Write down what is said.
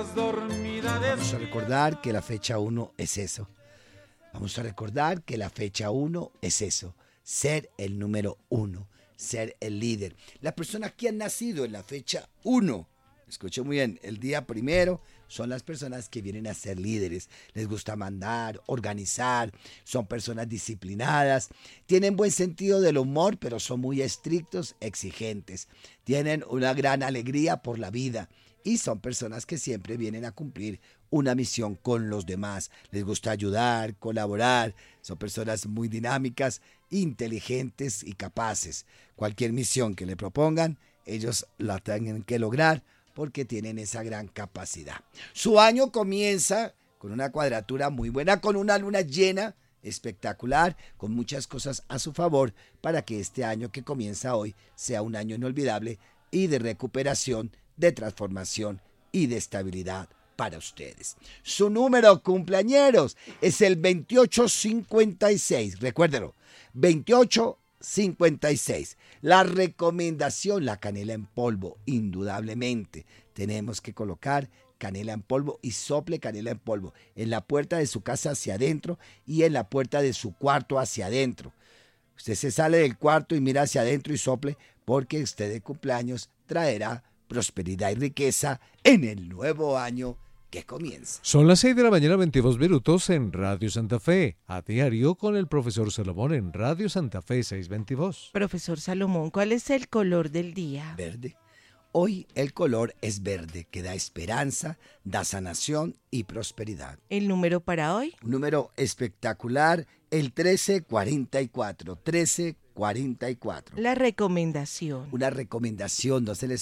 Vamos a recordar que la fecha 1 es eso. Vamos a recordar que la fecha 1 es eso. Ser el número 1. Ser el líder. Las personas que han nacido en la fecha 1, escuchen muy bien, el día primero, son las personas que vienen a ser líderes. Les gusta mandar, organizar, son personas disciplinadas, tienen buen sentido del humor, pero son muy estrictos, exigentes. Tienen una gran alegría por la vida y son personas que siempre vienen a cumplir una misión con los demás. Les gusta ayudar, colaborar, son personas muy dinámicas, inteligentes y capaces. Cualquier misión que le propongan, ellos la tienen que lograr porque tienen esa gran capacidad. Su año comienza con una cuadratura muy buena, con una luna llena espectacular, con muchas cosas a su favor para que este año que comienza hoy sea un año inolvidable y de recuperación, de transformación y de estabilidad para ustedes. Su número cumpleañeros es el 2856, recuérdelo, 2856. La recomendación, la canela en polvo, indudablemente. Tenemos que colocar canela en polvo y sople canela en polvo en la puerta de su casa hacia adentro y en la puerta de su cuarto hacia adentro. Usted se sale del cuarto y mira hacia adentro y sople porque usted de cumpleaños traerá prosperidad y riqueza en el nuevo año que comienza. Son las 6 de la mañana, 22 minutos en Radio Santa Fe. A diario con el profesor Salomón en Radio Santa Fe 622. Profesor Salomón, ¿cuál es el color del día? Verde. Hoy el color es verde, que da esperanza, da sanación y prosperidad. ¿El número para hoy? Un número espectacular, el 1344. 1344. La recomendación. Una recomendación, no se les